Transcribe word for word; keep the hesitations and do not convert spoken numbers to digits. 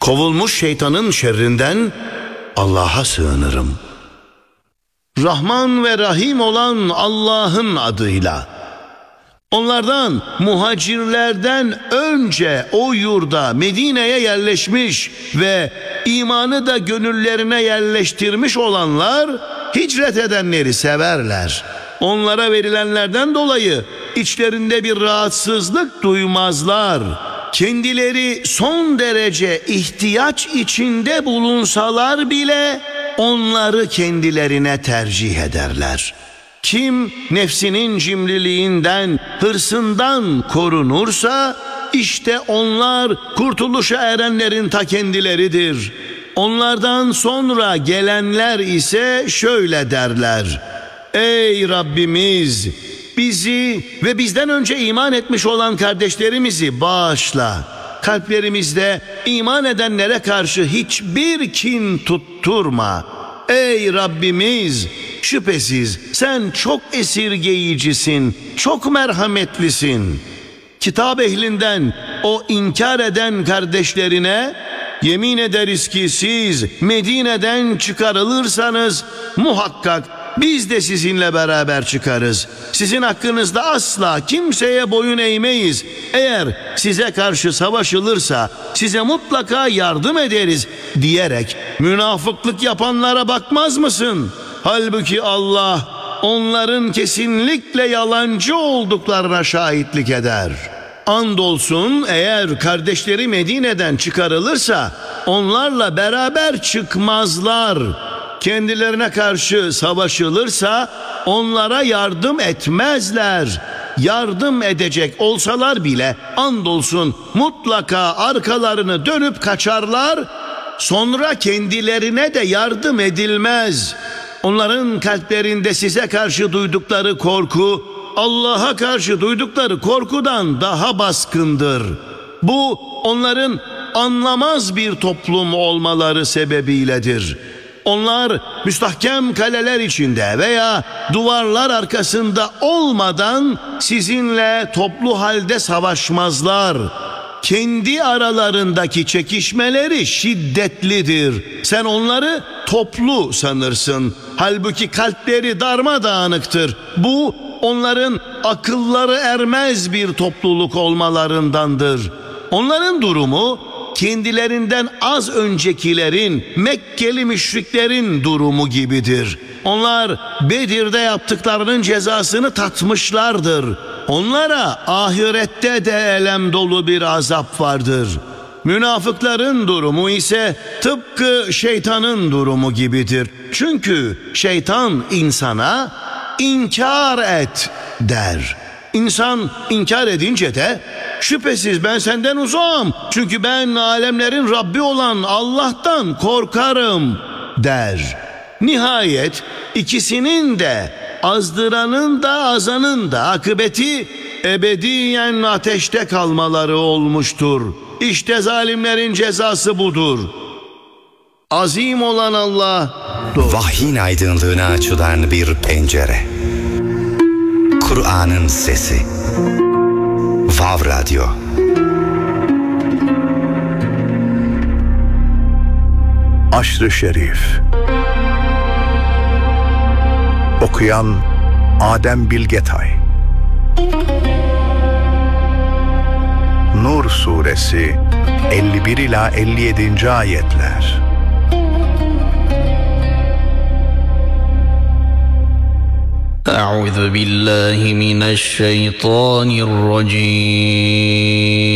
Kovulmuş şeytanın şerrinden Allah'a sığınırım. Rahman ve Rahim olan Allah'ın adıyla. Onlardan, muhacirlerden önce o yurda, Medine'ye yerleşmiş ve imanı da gönüllerine yerleştirmiş olanlar hicret edenleri severler. Onlara verilenlerden dolayı içlerinde bir rahatsızlık duymazlar. Kendileri son derece ihtiyaç içinde bulunsalar bile onları kendilerine tercih ederler. Kim nefsinin cimriliğinden, hırsından korunursa işte onlar kurtuluşa erenlerin ta kendileridir. Onlardan sonra gelenler ise şöyle derler: Ey Rabbimiz, bizi ve bizden önce iman etmiş olan kardeşlerimizi bağışla. Kalplerimizde iman edenlere karşı hiçbir kin tutturma. Ey Rabbimiz, şüphesiz sen çok esirgeyicisin, çok merhametlisin. Kitap ehlinden o inkar eden kardeşlerine, yemin ederiz ki siz Medine'den çıkarılırsanız muhakkak biz de sizinle beraber çıkarız. Sizin hakkınızda asla kimseye boyun eğmeyiz. Eğer size karşı savaşılırsa size mutlaka yardım ederiz diyerek münafıklık yapanlara bakmaz mısın? Halbuki Allah onların kesinlikle yalancı olduklarına şahitlik eder. Andolsun eğer kardeşleri Medine'den çıkarılırsa onlarla beraber çıkmazlar. Kendilerine karşı savaşılırsa onlara yardım etmezler. Yardım edecek olsalar bile andolsun mutlaka arkalarını dönüp kaçarlar. Sonra kendilerine de yardım edilmez. Onların kalplerinde size karşı duydukları korku, Allah'a karşı duydukları korkudan daha baskındır. Bu onların anlamaz bir toplum olmaları sebebiyledir. Onlar müstahkem kaleler içinde veya duvarlar arkasında olmadan sizinle toplu halde savaşmazlar. Kendi aralarındaki çekişmeleri şiddetlidir. Sen onları toplu sanırsın. Halbuki kalpleri darmadağınıktır. Bu onların akılları ermez bir topluluk olmalarındandır. Onların durumu kendilerinden az öncekilerin, Mekkeli müşriklerin durumu gibidir. Onlar Bedir'de yaptıklarının cezasını tatmışlardır. Onlara ahirette de elem dolu bir azap vardır. Münafıkların durumu ise tıpkı şeytanın durumu gibidir. Çünkü şeytan insana inkar et der. İnsan inkar edince de şüphesiz ben senden uzağım, çünkü ben alemlerin Rabbi olan Allah'tan korkarım der. Nihayet ikisinin de, azdıranın da azanın da akıbeti ebediyen ateşte kalmaları olmuştur. İşte zalimlerin cezası budur. Azim olan Allah doğru. Vahyin aydınlığına açılan bir pencere. Kur'an'ın sesi. Vav Radyo. Aşr-ı Şerif. Okuyan Adem Bilgetay. Nur Suresi elli bir ila elli yedinci ayetler. أعوذ بالله من الشيطان الرجيم